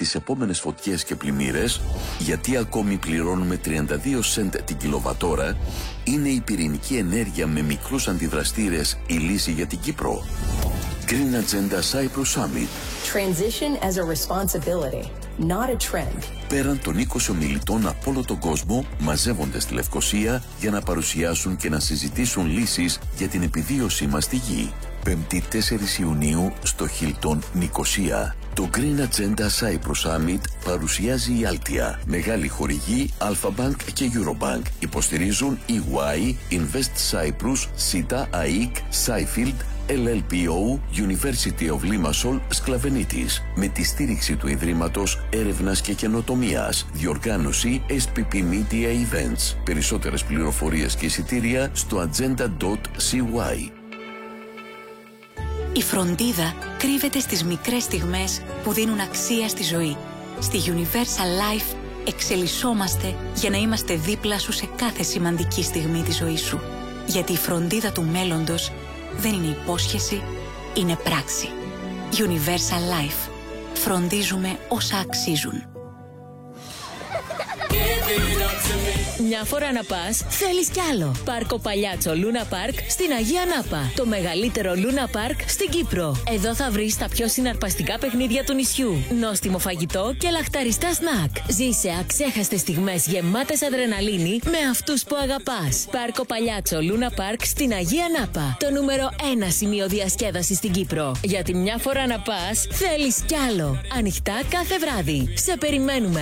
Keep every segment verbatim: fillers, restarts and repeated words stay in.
τις επόμενες φωτιές και πλημμύρες, γιατί ακόμη πληρώνουμε τριάντα δύο σεντ την κιλοβατόρα, είναι η πυρηνική ενέργεια με μικρούς αντιδραστήρες η λύση για την Κύπρο. Green Agenda Cyprus Summit. Transition as a responsibility, not a trend. Πέραν των είκοσι ομιλητών από όλο τον κόσμο μαζεύονται στη Λευκοσία για να παρουσιάσουν και να συζητήσουν λύσεις για την επιβίωσή μας στη γη. Πέμπτη τέσσερις Ιουνίου στο Hilton Νικοσία. Το Green Agenda Cyprus Summit παρουσιάζει η Altia. Μεγάλη χορηγή Alpha Bank και Eurobank. Υποστηρίζουν ι γουάι, Invest Cyprus, Sita, έι άι σι, Seifield, ελ ελ πι ο, University of Limassol, Sklavenidis, με τη στήριξη του Ιδρύματος Έρευνας και Καινοτομίας. Διοργάνωση ες πι πι Media Events. Περισσότερες πληροφορίες και εισιτήρια στο agenda τελεία σι γουάι. Η φροντίδα κρύβεται στις μικρές στιγμές που δίνουν αξία στη ζωή. Στη Universal Life εξελισσόμαστε για να είμαστε δίπλα σου σε κάθε σημαντική στιγμή της ζωής σου. Γιατί η φροντίδα του μέλλοντος δεν είναι υπόσχεση, είναι πράξη. Universal Life. Φροντίζουμε όσα αξίζουν. Μια φορά να πας, θέλεις κι άλλο. Πάρκο Παλιάτσο Λούνα Πάρκ στην Αγία Νάπα. Το μεγαλύτερο Λούνα Πάρκ στην Κύπρο. Εδώ θα βρεις τα πιο συναρπαστικά παιχνίδια του νησιού. Νόστιμο φαγητό και λαχταριστά σνακ. Ζήσε αξέχαστες στιγμές γεμάτες αδρεναλίνη με αυτούς που αγαπάς. Πάρκο Παλιάτσο Λούνα Πάρκ στην Αγία Νάπα. Το νούμερο ένα σημείο διασκέδασης στην Κύπρο. Γιατί μια φορά να πας, θέλεις κι άλλο. Ανοιχτά κάθε βράδυ. Σε περιμένουμε.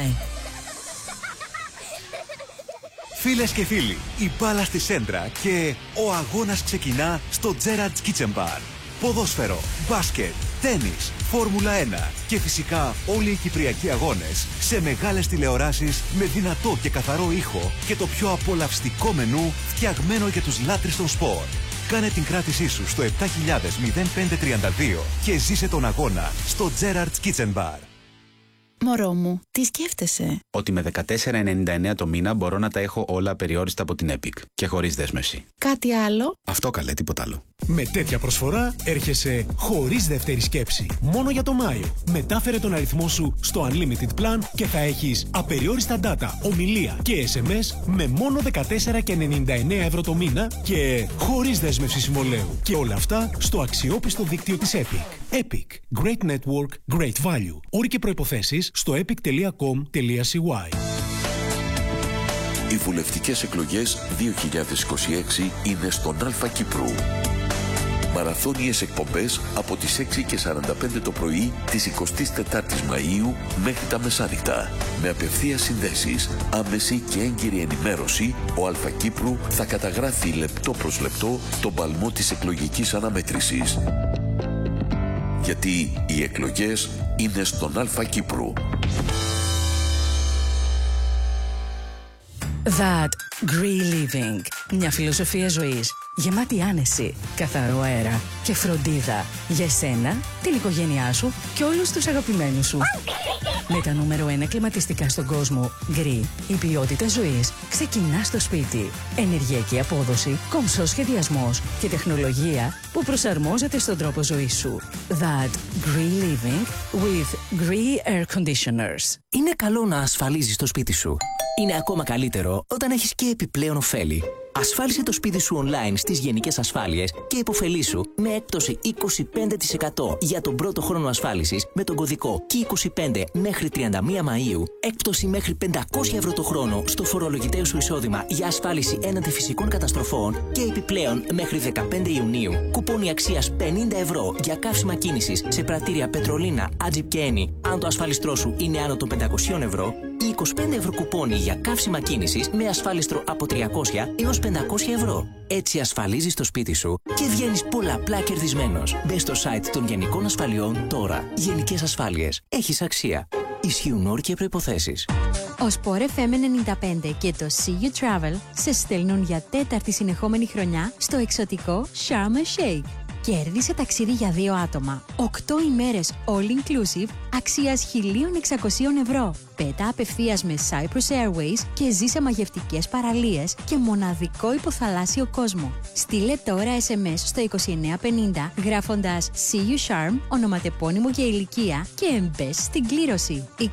Φίλες και φίλοι, η μπάλα στη σέντρα και ο αγώνας ξεκινά στο Gerrard's Kitchen Bar. Ποδόσφαιρο, μπάσκετ, τένις, Φόρμουλα ένα και φυσικά όλοι οι κυπριακοί αγώνες σε μεγάλες τηλεοράσεις με δυνατό και καθαρό ήχο και το πιο απολαυστικό μενού φτιαγμένο για τους λάτρεις των σπορ. Κάνε την κράτησή σου στο επτά χιλιάδες πεντακόσια τριάντα δύο και ζήσε τον αγώνα στο Gerrard's Kitchen Bar. Μωρό μου, τι σκέφτεσαι? Ότι με δεκατέσσερα ενενήντα εννέα το μήνα μπορώ να τα έχω όλα απεριόριστα από την Epic και χωρίς δέσμευση. Κάτι άλλο? Αυτό καλέ, τίποτα άλλο. Με τέτοια προσφορά έρχεσαι χωρίς δεύτερη σκέψη. Μόνο για το Μάιο. Μετάφερε τον αριθμό σου στο Unlimited Plan και θα έχεις απεριόριστα data, ομιλία και ες εμ ες με μόνο δεκατέσσερα ενενήντα εννέα ευρώ το μήνα και χωρίς δέσμευση συμβολέου. Και όλα αυτά στο αξιόπιστο δίκτυο της Epic. Epic. Great Network, Great Value. Όροι και προϋποθέσεις στο epic τελεία com τελεία σι γουάι. Οι βουλευτικές εκλογές δύο χιλιάδες είκοσι έξι είναι στον Αλφα Κύπρου. Μαραθώνιες εκπομπές από τις έξι και σαράντα πέντε το πρωί της εικοστής τετάρτης Μαΐου μέχρι τα μεσάνυχτα. Με απευθείας συνδέσεις, άμεση και έγκυρη ενημέρωση, ο Αλφα Κύπρου θα καταγράφει λεπτό προς λεπτό τον παλμό της εκλογικής αναμέτρησης. Γιατί οι εκλογές είναι στον Αλφα Κύπρου. That Green Living. Μια φιλοσοφία ζωής γεμάτη άνεση, καθαρό αέρα και φροντίδα για εσένα, την οικογένειά σου και όλους τους αγαπημένους σου. Με τα νούμερο ένα κλιματιστικά στον κόσμο, Green, η ποιότητα ζωής ξεκινά στο σπίτι. Ενεργειακή απόδοση, κομψός σχεδιασμός και τεχνολογία που προσαρμόζεται στον τρόπο ζωής σου. That Green Living with Green Air Conditioners. Είναι καλό να ασφαλίζεις το σπίτι σου. Είναι ακόμα καλύτερο όταν έχεις και επιπλέον ωφέλη. Ασφάλισε το σπίτι σου online στις Γενικές Ασφάλειες και υποφελήσου με έκπτωση είκοσι πέντε τοις εκατό για τον πρώτο χρόνο ασφάλισης με τον κωδικό κέι είκοσι πέντε μέχρι τριάντα μία Μαΐου, έκπτωση μέχρι πεντακόσια ευρώ το χρόνο στο φορολογητέο σου εισόδημα για ασφάλιση έναντι φυσικών καταστροφών και επιπλέον μέχρι δεκαπέντε Ιουνίου κουπόνι αξίας πενήντα ευρώ για καύσιμα κίνησης σε πρατήρια Πετρολίνα, Άτζιπ και Ένι αν το ασφάλιστρό σου είναι άνω των πεντακόσια ευρώ ή είκοσι πέντε ευρώ κουπόνι για καύσιμα κίνησης με ασφάλιστρο από τριακόσια έως πεντακόσια ευρώ. Έτσι ασφαλίζεις το σπίτι σου και βγαίνεις πολλαπλά κερδισμένος. Μπες στο site των Γενικών Ασφαλιών τώρα. Γενικές Ασφάλειες. Έχεις αξία. Ισχύουν όροι και προϋποθέσεις. Ο Sport εφ εμ ενενήντα πέντε και το See You Travel σε στέλνουν για τέταρτη συνεχόμενη χρονιά στο εξωτικό Sharm el Sheikh. Κέρδισε ταξίδι για δύο άτομα, οκτώ ημέρες all inclusive αξίας χίλια εξακόσια ευρώ. Πέτα απευθείας με Cyprus Airways και ζήσε μαγευτικές παραλίες και μοναδικό υποθαλάσσιο κόσμο. Στείλε τώρα ες εμ ες στο είκοσι εννέα πενήντα γράφοντας See You Sharm, ονοματεπώνυμο και ηλικία και εμπες στην κλήρωση.